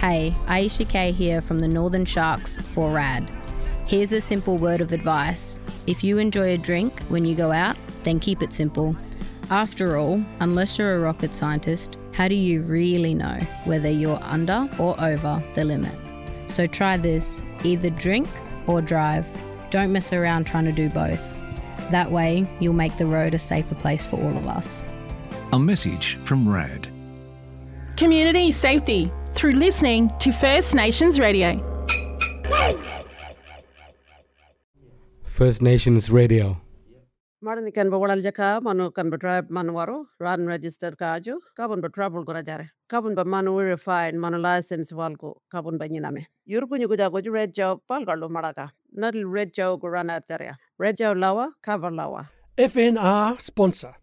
Hey, Aisha Kay here from the Northern Sharks for RAD. Here's a simple word of advice. If you enjoy a drink when you go out, then keep it simple. After all, unless you're a rocket scientist, how do you really know whether you're under or over the limit? So try this, either drink or drive. Don't mess around trying to do both. That way, you'll make the road a safer place for all of us. A message from RAD. Community safety through listening to First Nations Radio. First Nations Radio. Marani kan ba walal jaka manu kan ba tribe manu waro ran registered kaju kabun ba travel gora jare kabun ba manu verified manu license walgo kabun ba nyiname yurku nyugo jago ju red job pal garlo maraka nadil red job go rana jare red job lawa cover lawa FNR sponsor